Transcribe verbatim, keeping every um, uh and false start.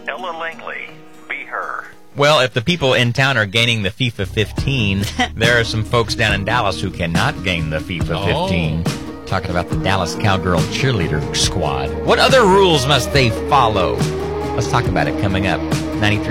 Ella Langley, be her. Well, if the people in town are gaining the FIFA fifteen, there are some folks down in Dallas who cannot gain the FIFA fifteen. Oh. Talking about the Dallas Cowgirl Cheerleader Squad. What other rules must they follow? Let's talk about it coming up. ninety-three